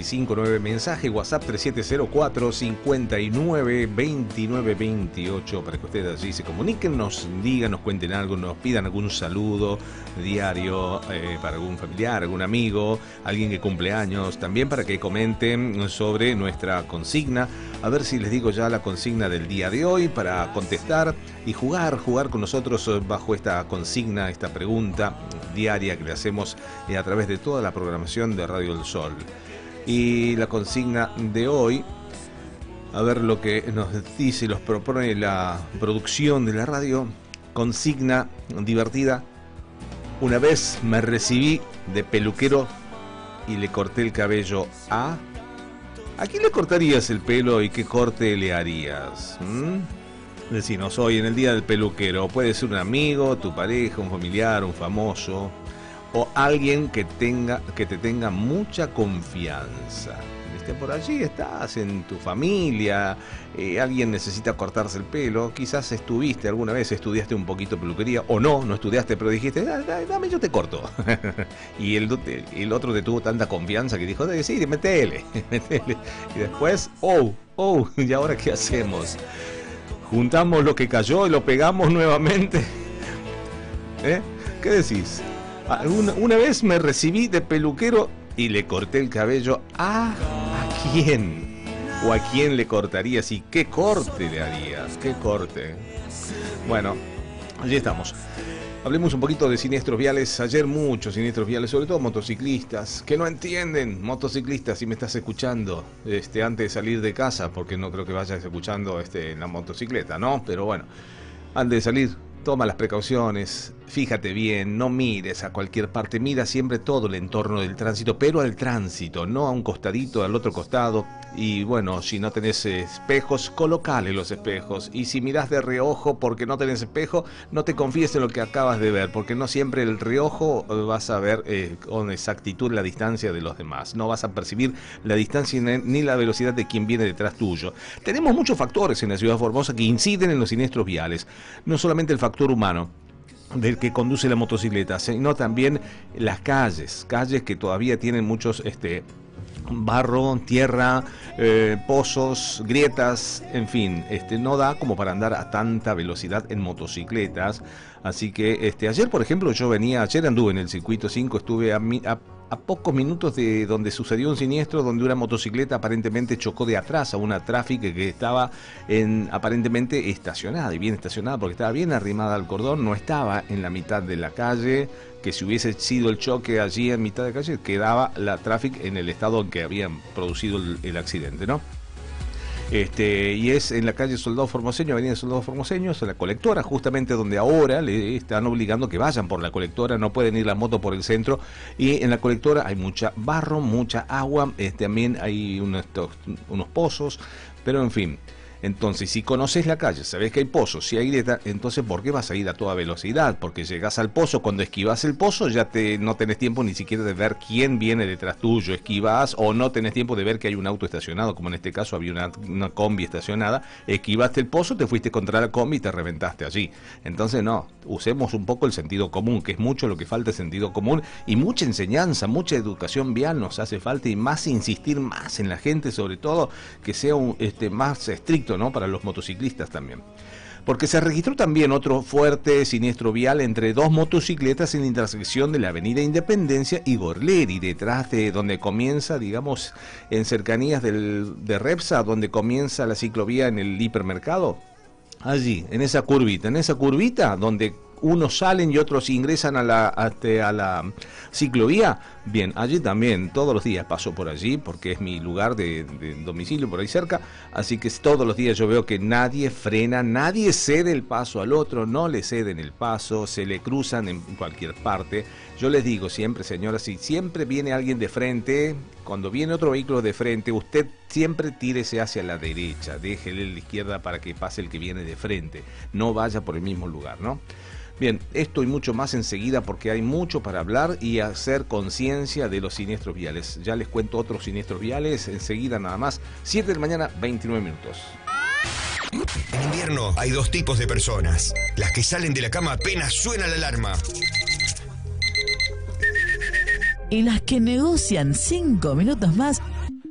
459, mensaje WhatsApp 3704-592928 para que ustedes allí se comuniquen, nos digan, nos cuenten algo, nos pidan algún saludo diario para algún familiar, algún amigo, alguien que cumple años, también para que comenten sobre nuestra consigna. A ver si les digo ya la consigna del día de hoy para contestar y jugar con nosotros bajo esta consigna, esta pregunta diaria que le hacemos a través de toda la programación de Radio del Sol. Y la consigna de hoy, a ver lo que nos dice y nos propone la producción de la radio. Consigna divertida: una vez me recibí de peluquero y le corté el cabello a... ¿A quién le cortarías el pelo y qué corte le harías? Decinos hoy en el día del peluquero. Puede ser un amigo, tu pareja, un familiar, un famoso o alguien que te tenga mucha confianza. Por allí estás, en tu familia, alguien necesita cortarse el pelo, quizás estuviste alguna vez, estudiaste un poquito peluquería, o no estudiaste, pero dijiste, dame, yo te corto. Y el otro te tuvo tanta confianza que dijo, sí, metele. Y después, ¿y ahora qué hacemos? ¿Juntamos lo que cayó y lo pegamos nuevamente? ¿Qué decís? Una vez me recibí de peluquero y le corté el cabello ¿a quién? ¿O a quién le cortarías? ¿Y qué corte le harías? ¿Qué corte? Bueno, allí estamos. Hablemos un poquito de siniestros viales. Ayer muchos siniestros viales, sobre todo motociclistas, que no entienden. Motociclistas, si me estás escuchando antes de salir de casa, porque no creo que vayas escuchando en la motocicleta, ¿no? Pero bueno, antes de salir, toma las precauciones, fíjate bien, no mires a cualquier parte, mira siempre todo el entorno del tránsito, pero al tránsito, no a un costadito, al otro costado. Y bueno, si no tenés espejos, colocale los espejos. Y si mirás de reojo porque no tenés espejo, no te confíes en lo que acabas de ver, porque no siempre el reojo vas a ver con exactitud la distancia de los demás. No vas a percibir la distancia ni la velocidad de quien viene detrás tuyo. Tenemos muchos factores en la ciudad de Formosa que inciden en los siniestros viales. No solamente el factor humano del que conduce la motocicleta, sino también las calles que todavía tienen muchos barro, tierra, pozos, grietas, en fin, no da como para andar a tanta velocidad en motocicletas. Así que ayer, por ejemplo, ayer anduve en el circuito 5, estuve a pocos minutos de donde sucedió un siniestro, donde una motocicleta aparentemente chocó de atrás a una Traffic que estaba aparentemente estacionada, y bien estacionada porque estaba bien arrimada al cordón, no estaba en la mitad de la calle, que si hubiese sido el choque allí en mitad de la calle, quedaba la Traffic en el estado en que habían producido el accidente, ¿no? Y es en la calle Soldado Formoseño, avenida Soldado Formoseño, es la colectora, justamente donde ahora le están obligando que vayan por la colectora, no pueden ir la moto por el centro, y en la colectora hay mucha barro, mucha agua, también hay unos pozos, pero en fin. Entonces, si conoces la calle, sabes que hay pozos, si hay grieta, entonces ¿por qué vas a ir a toda velocidad? Porque llegas al pozo, cuando esquivas el pozo ya no tenés tiempo ni siquiera de ver quién viene detrás tuyo, esquivas, o no tenés tiempo de ver que hay un auto estacionado, como en este caso había una combi estacionada, esquivaste el pozo, te fuiste contra la combi y te reventaste allí. Entonces no, usemos un poco el sentido común, que es mucho lo que falta, el sentido común, y mucha enseñanza, mucha educación vial nos hace falta, y más insistir más en la gente, sobre todo que sea más estricto, ¿no? Para los motociclistas también. Porque se registró también otro fuerte siniestro vial entre dos motocicletas en la intersección de la avenida Independencia y Gorleri, detrás de donde comienza, digamos, en cercanías de Repsa, donde comienza la ciclovía en el hipermercado. Allí, en esa curvita donde unos salen y otros ingresan a la ciclovía. Bien, allí también todos los días paso por allí porque es mi lugar de domicilio por ahí cerca, así que todos los días yo veo que nadie frena, nadie cede el paso al otro, no le ceden el paso, se le cruzan en cualquier parte. Yo les digo siempre, señoras, si siempre viene alguien de frente, cuando viene otro vehículo de frente, usted siempre tírese hacia la derecha, déjele la izquierda para que pase el que viene de frente, no vaya por el mismo lugar, ¿no? Bien, esto y mucho más enseguida porque hay mucho para hablar y hacer conciencia de los siniestros viales. Ya les cuento otros siniestros viales enseguida nada más. 7 de la mañana, 29 minutos. En invierno hay dos tipos de personas. Las que salen de la cama apenas suena la alarma. Y las que negocian 5 minutos más